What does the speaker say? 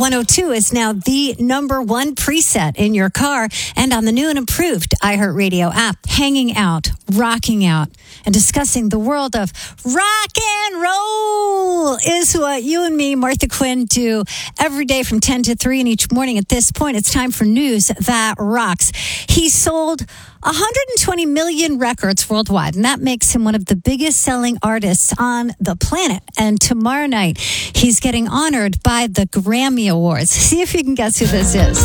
102 is now the number one preset in your car and on the new and improved iHeartRadio app. Hanging out, rocking out, and discussing the world of rock and roll is what you and me, Martha Quinn, do every day from 10 to 3. And each morning at this point, it's time for news that rocks. He sold 120 million records worldwide, and that makes him one of the biggest selling artists on the planet. And tomorrow night, he's getting honored by the Grammy Awards. See if you can guess who this is.